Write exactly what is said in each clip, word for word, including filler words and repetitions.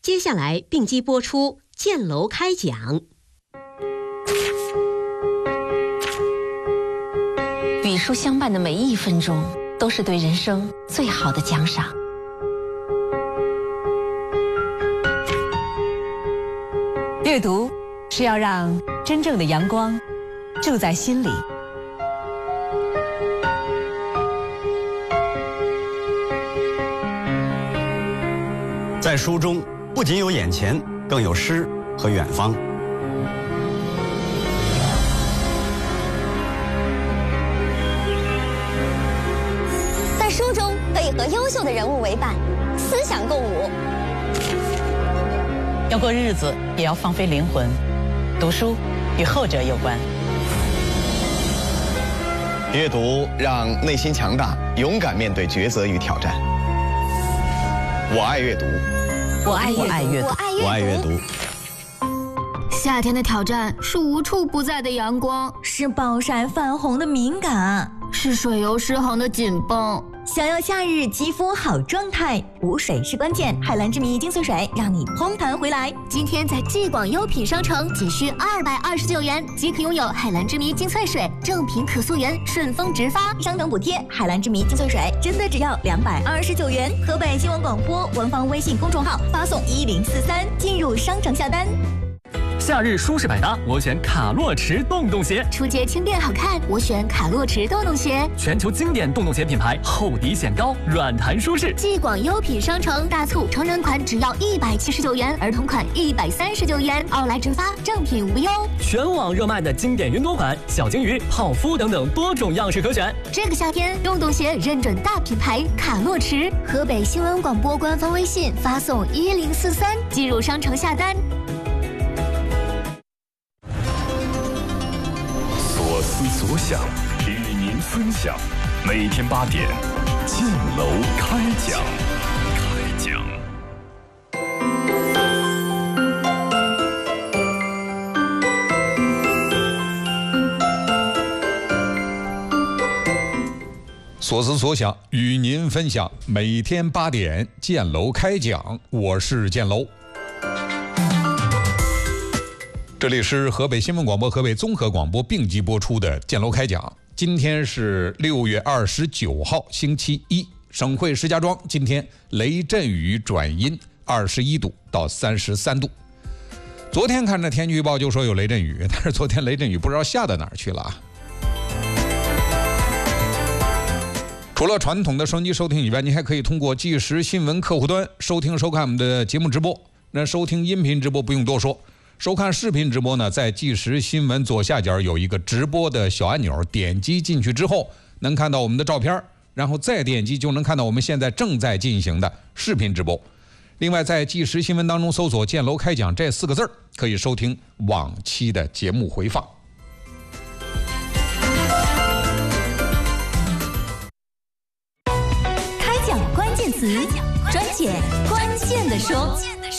接下来并机播出建楼开讲。 与书相伴的每一分钟，都是对人生最好的奖赏。阅读是要让真正的阳光住在心里。 在书中，不仅有眼前，更有诗和远方。 在书中可以和优秀的人物为伴，思想共舞。 要过日子，也要放飞灵魂。读书与后者有关。 阅读让内心强大，勇敢面对抉择与挑战。我爱阅读， 我爱阅读， 我爱阅读， 我爱阅读。 夏天的挑战是无处不在的阳光， 是暴晒泛红的敏感， 是水油失衡的紧绷。 想要夏日肌肤好状态，补水是关键。海蓝之谜精粹水让你嘭弹回来。 今天在既广优品商城仅需二百二十九元即可拥有海蓝之谜精粹水，正品可溯源，顺丰直发， 商城补贴。海蓝之谜精粹水真的只要两百二十九元。河北新闻广播官方微信公众号发送一零四三进入商城下单。 夏日舒适百搭，我选卡洛驰洞洞鞋。 出街轻便好看，我选卡洛驰洞洞鞋。 全球经典洞洞鞋品牌，厚底显高，软弹舒适。 既广优品商城大促，成人款只要一百七十九元，儿童款一百三十九元，奥莱直发，正品无忧。 全网热卖的经典云朵款、小金鱼、泡芙等等多种样式可选。 这个夏天，洞洞鞋认准大品牌卡洛驰。河北新闻广播官方微信发送一零四三进入商城下单。 所思所想，与您分享。每天八点，建楼开讲。开讲。 所思所想，与您分享。每天八点，建楼开讲。我是建楼。这里是河北新闻广播、河北综合广播并机播出的建楼开讲。今天是六月二十九号，星期一。省会石家庄今天雷阵雨转阴，二十一度到三十三度。昨天看着天气预报就说有雷阵雨，但是昨天雷阵雨不知道下到哪儿去了啊。除了传统的收音机收听以外，你还可以通过即时新闻客户端收听收看我们的节目直播。那收听音频直播不用多说，收看视频直播呢，在即时新闻左下角有一个直播的小按钮，点击进去之后能看到我们的照片，然后再点击就能看到我们现在正在进行的视频直播。另外在即时新闻当中搜索建楼开讲这四个字，可以收听往期的节目回放。 开讲关键词，专解关键的说。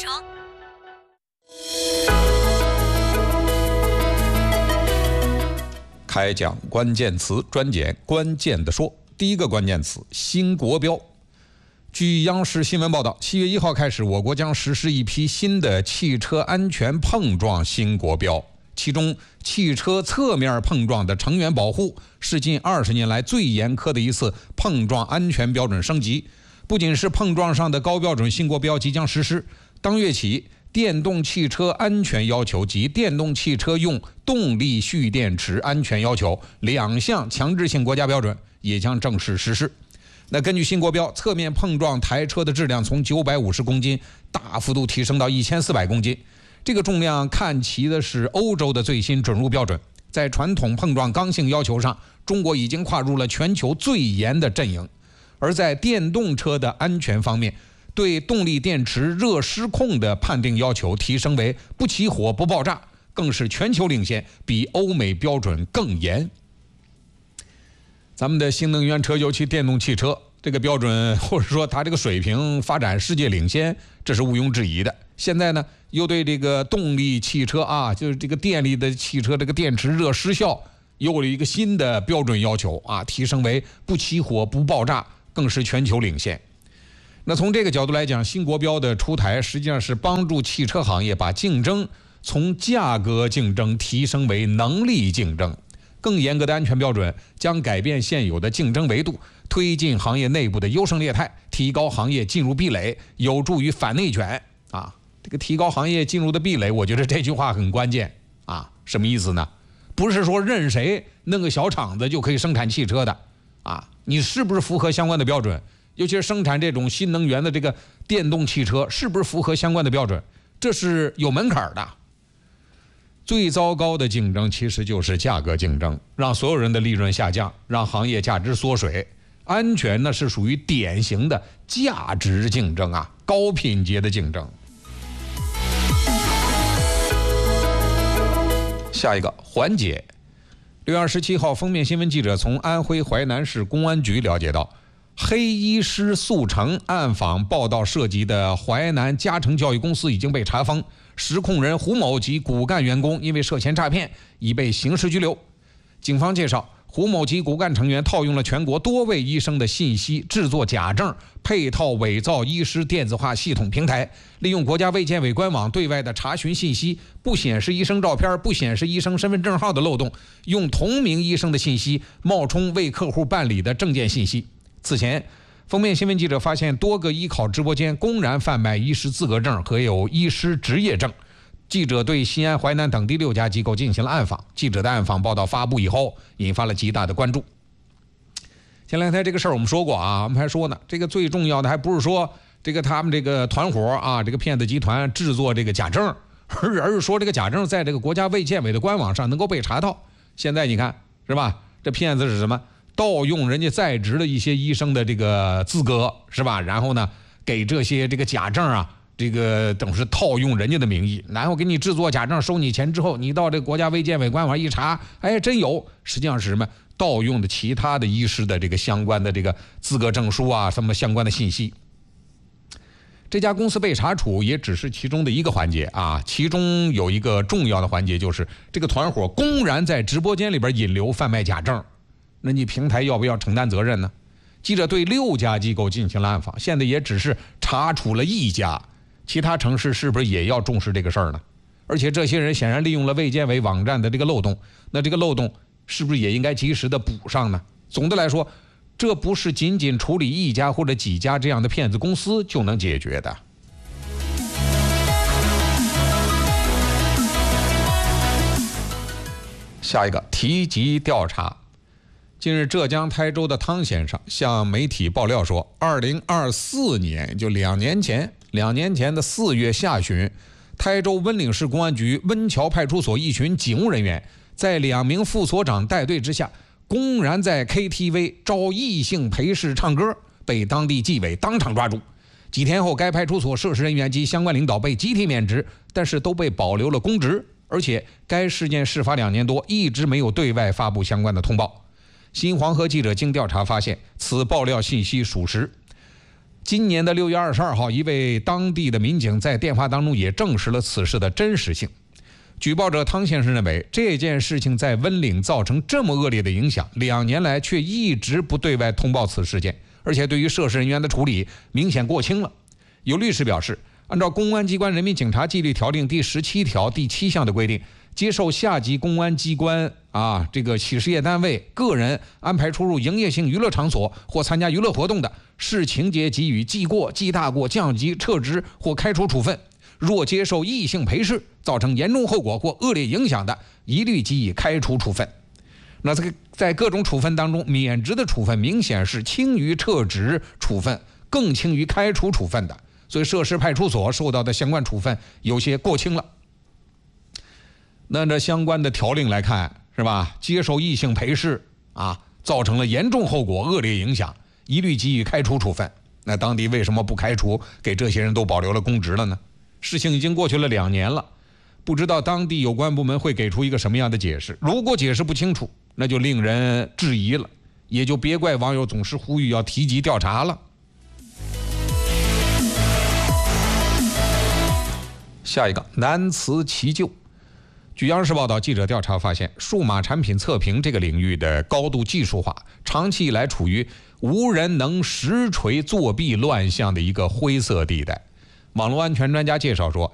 开讲关键词，专解关键的说。第一个关键词，新国标。据央视新闻报道，七月一号开始，我国将实施一批新的汽车安全碰撞新国标，其中汽车侧面碰撞的成员保护是近二十年来最严苛的一次碰撞安全标准升级。不仅是碰撞上的高标准新国标即将实施，当月起，电动汽车安全要求及电动汽车用动力蓄电池安全要求两项强制性国家标准也将正式实施。那根据新国标，侧面碰撞台车的质量从九百五十公斤大幅度提升到一千四百公斤，这个重量看齐的是欧洲的最新准入标准。在传统碰撞刚性要求上，中国已经跨入了全球最严的阵营。而在电动车的安全方面，对动力电池热失控的判定要求提升为不起火不爆炸，更是全球领先，比欧美标准更严。咱们的新能源车，尤其电动汽车，这个标准或者说它这个水平发展世界领先，这是毋庸置疑的。现在呢，又对这个动力汽车啊，就是这个电力的汽车这个电池热失效，又有了一个新的标准要求啊，提升为不起火不爆炸，更是全球领先。 那从这个角度来讲，新国标的出台实际上是帮助汽车行业把竞争从价格竞争提升为能力竞争。更严格的安全标准将改变现有的竞争维度，推进行业内部的优胜劣汰，提高行业进入壁垒，有助于反内卷啊。这个提高行业进入的壁垒，我觉得这句话很关键啊。什么意思呢？不是说任谁弄个小厂子就可以生产汽车的啊，你是不是符合相关的标准？尤其是生产这种新能源的这个电动汽车，是不是符合相关的标准？这是有门槛的。最糟糕的竞争其实就是价格竞争，让所有人的利润下降，让行业价值缩水。安全呢是属于典型的价值竞争啊，高品阶的竞争。下一个缓解。六月二十七号，封面新闻记者从安徽淮南市公安局了解到，黑医师速成暗访报道涉及的淮南嘉诚教育公司已经被查封，实控人胡某及骨干员工因为涉嫌诈骗已被刑事拘留。警方介绍，胡某及骨干成员套用了全国多位医生的信息制作假证，配套伪造医师电子化系统平台，利用国家卫健委官网对外的查询信息不显示医生照片、不显示医生身份证号的漏洞，用同名医生的信息冒充为客户办理的证件信息。此前，封面新闻记者发现多个医考直播间公然贩卖医师资格证和有医师执业证。记者对西安、淮南等第六家机构进行了暗访。记者的暗访报道发布以后，引发了极大的关注。前两天这个事儿我们说过啊，我们还说呢，这个最重要的还不是说这个他们这个团伙啊，这个骗子集团制作这个假证，而而是说这个假证在这个国家卫健委的官网上能够被查到。现在你看是吧？这骗子是什么？盗用人家在职的一些医生的这个资格是吧？然后呢，给这些这个假证啊。这个等是套用人家的名义，然后给你制作假证，收你钱之后，你到这个国家卫健委官网一查，哎，真有，实际上是什么？盗用的其他的医师的这个相关的这个资格证书啊，什么相关的信息。这家公司被查处也只是其中的一个环节啊，其中有一个重要的环节就是这个团伙公然在直播间里边引流贩卖假证，那你平台要不要承担责任呢？记者对六家机构进行了暗访，现在也只是查处了一家。其他城市是不是也要重视这个事儿呢？而且这些人显然利用了卫健委网站的这个漏洞，那这个漏洞是不是也应该及时的补上呢？总的来说，这不是仅仅处理一家或者几家这样的骗子公司就能解决的。下一个提及调查。近日，浙江台州的汤先生向媒体爆料说，二零二四年就两年前，两年前的四月下旬，台州温岭市公安局温桥派出所一群警务人员在两名副所长带队之下，公然在 K T V 招异性陪侍唱歌，被当地纪委当场抓住。几天后，该派出所涉事人员及相关领导被集体免职，但是都被保留了公职，而且该事件事发两年多，一直没有对外发布相关的通报。新黄河记者经调查发现，此爆料信息属实。今年的六月二十二号，一位当地的民警在电话当中也证实了此事的真实性。举报者汤先生认为，这件事情在温岭造成这么恶劣的影响，两年来却一直不对外通报此事件，而且对于涉事人员的处理明显过轻了。有律师表示，按照《公安机关人民警察纪律条令》第十七条第七项的规定，接受下级公安机关啊这个企事业单位、个人安排出入营业性娱乐场所或参加娱乐活动的，视情节给予记过、记大过、降级、撤职或开除处分；若接受异性陪侍，造成严重后果或恶劣影响的，一律给予开除处分。那这个在各种处分当中，免职的处分明显是轻于撤职处分，更轻于开除处分的，所以涉事派出所受到的相关处分有些过轻了。那这相关的条令来看，是吧？接受异性陪侍啊，造成了严重后果、恶劣影响，一律给予开除处分。那当地为什么不开除，给这些人都保留了公职了呢？事情已经过去了两年了，不知道当地有关部门会给出一个什么样的解释。如果解释不清楚，那就令人质疑了，也就别怪网友总是呼吁要提及调查了。下一个，难辞其咎。 据央视报道，记者调查发现，数码产品测评这个领域的高度技术化，长期以来处于无人能实锤作弊乱象的一个灰色地带。网络安全专家介绍说，